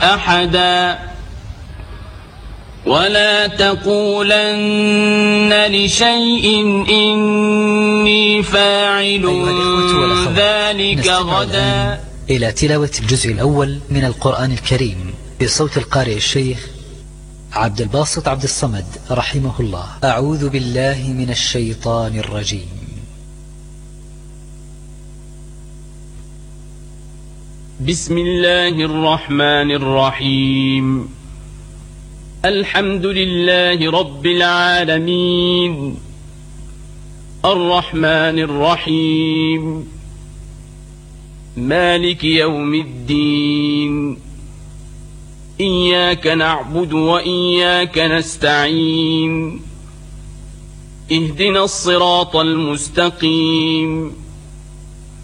أحدا ولا تقولن لشيء إني فاعل ذلك غدا. إلى تلاوة الجزء الأول من القرآن الكريم بصوت القارئ الشيخ عبد الباسط عبد الصمد رحمه الله. أعوذ بالله من الشيطان الرجيم. بسم الله الرحمن الرحيم. الحمد لله رب العالمين الرحمن الرحيم مالك يوم الدين إياك نعبد وإياك نستعين اهدنا الصراط المستقيم